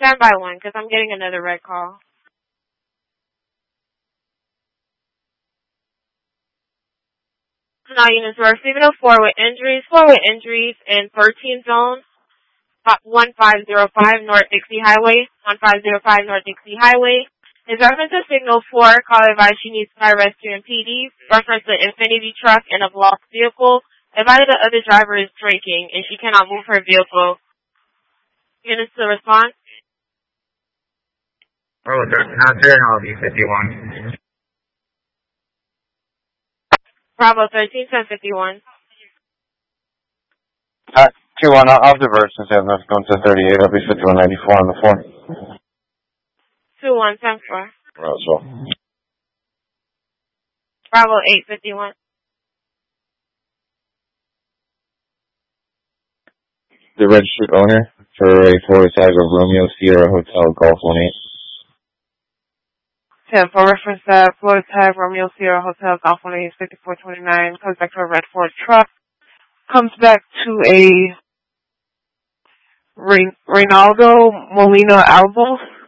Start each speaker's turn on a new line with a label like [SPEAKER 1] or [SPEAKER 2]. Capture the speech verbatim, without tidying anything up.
[SPEAKER 1] Stand by one, because I'm getting another red call. Now units were receiving a four with injuries, four with injuries in thirteen zone, one five zero five North Dixie Highway, one five zero five North Dixie Highway. His reference to signal four, call advice she needs fire rescue and P D, reference to Infinity truck and a blocked vehicle. Advise the other driver is drinking and she cannot move her vehicle. Units to respond.
[SPEAKER 2] Oh, thirteen hundred, I'll be fifty-one.
[SPEAKER 1] Bravo thirteen, ten fifty-one.
[SPEAKER 3] Uh, two one, I'll divert since I'm going to thirty-eight. I'll be fifty-one ninety-four on the four.
[SPEAKER 1] two one, ten four.
[SPEAKER 3] Roswell.
[SPEAKER 1] Bravo eight fifty-one.
[SPEAKER 3] The registered owner for a Florida tag of Romeo Sierra Hotel Golf one eight.
[SPEAKER 4] ten for reference that Florida tag Romeo Sierra Hotel Golf one eight fifty-four twenty-nine comes back to a red Ford truck. Comes back to a Reynaldo Molina Albo.